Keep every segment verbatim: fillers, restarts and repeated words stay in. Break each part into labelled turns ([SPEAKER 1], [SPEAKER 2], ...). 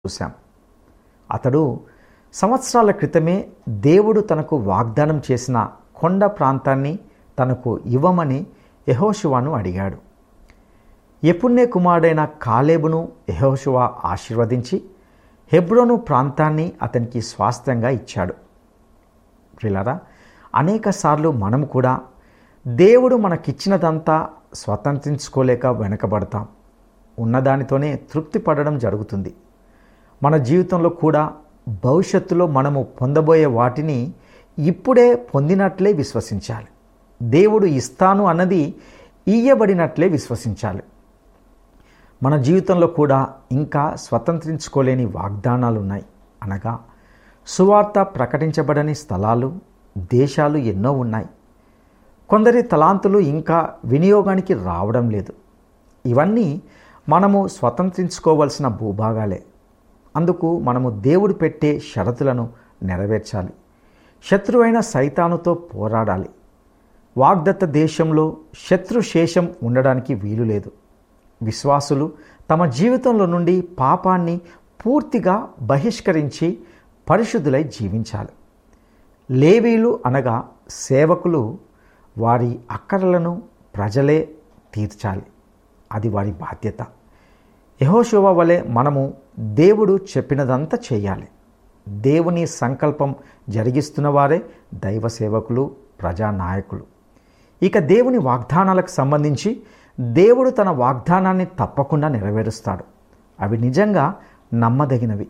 [SPEAKER 1] చూశాం. అతడు సంవత్సరాల క్రితమే దేవుడు తనకు వాగ్దానం చేసిన కొండ ప్రాంతాన్ని తనకు ఇవ్వమని యెహోషువను అడిగాడు. యెఫున్నె కుమారుడైన కాలేబును యెహోషువ ఆశీర్వదించి హెబ్రోను ప్రాంతాన్ని అతనికి స్వాస్థ్యంగా ఇచ్చాడు. ప్రియులారా, అనేక సార్లు మనం కూడా దేవుడు మనకిచ్చినదంతా స్వతంత్రించుకోలేక వెనకబడతాం. ఉన్నదానితోనే తృప్తి పడడం జరుగుతుంది. మన జీవితంలో కూడా భవిష్యత్తులో మనము పొందబోయే వాటిని ఇప్పుడే పొందినట్లే విశ్వసించాలి. దేవుడు ఇస్తాను అన్నది ఇయ్యబడినట్లే విశ్వసించాలి. మన జీవితంలో కూడా ఇంకా స్వతంత్రించుకోలేని వాగ్దానాలు ఉన్నాయి. అనగా సువార్త ప్రకటించబడని స్థలాలు, దేశాలు ఎన్నో ఉన్నాయి. కొందరి తలాంతులు ఇంకా వినియోగానికి రావడం లేదు. ఇవన్నీ మనము స్వతంత్రించుకోవలసిన భూభాగాలే. అందుకు మనము దేవుడు పెట్టే షరతులను నెరవేర్చాలి. శత్రువైన సైతానుతో పోరాడాలి. వాగ్దత్త దేశంలో శత్రుశేషం ఉండడానికి వీలు లేదు. విశ్వాసులు తమ జీవితంలో నుండి పాపాన్ని పూర్తిగా బహిష్కరించి పరిశుద్ధులై జీవించాలి. లేవీలు అనగా సేవకులు వారి అక్కరలను ప్రజలే తీర్చాలి. అది వారి బాధ్యత. యెహోషువ వలె మనము దేవుడు చెప్పినదంతా చేయాలి. దేవుని సంకల్పం జరిగిస్తున్న వారే దైవ సేవకులు, ప్రజానాయకులు. ఇక దేవుని వాగ్దానాలకు సంబంధించి దేవుడు తన వాగ్దానాన్ని తప్పకుండా నెరవేరుస్తాడు. అవి నిజంగా నమ్మదగినవి.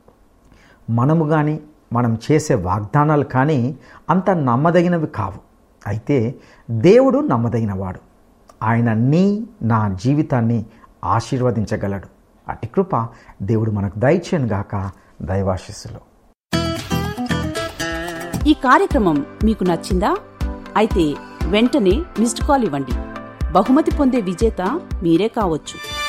[SPEAKER 1] మనము కానీ మనం చేసే వాగ్దానాలు కానీ అంత నమ్మదగినవి కావు. అయితే దేవుడు నమ్మదగినవాడు. ఆయన నీ నా జీవితాన్ని ఆశీర్వదించగలడు. అట్టి కృప దేవుడు మనకు దయచేయను గాక. దైవాశీస్సులు.
[SPEAKER 2] ఈ కార్యక్రమం మీకు నచ్చిందా? అయితే వెంటనే మిస్డ్ కాల్ ఇవ్వండి. బహుమతి పొందే విజేత మీరే కావచ్చు.